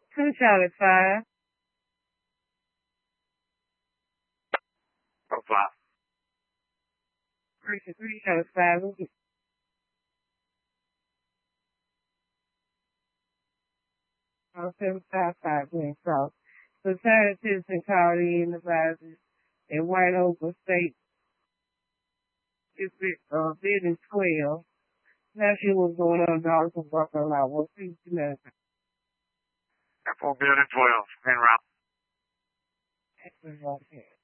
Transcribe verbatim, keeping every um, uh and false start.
Two Charlie five. Oh, five. Three three Charlie five. On seven five five Green South. So Saturday citizen called in advises in White Oak State District uh building twelve. Now she was going on dollars for working on our work. Please do that. F four building twelve. En route. Excellent.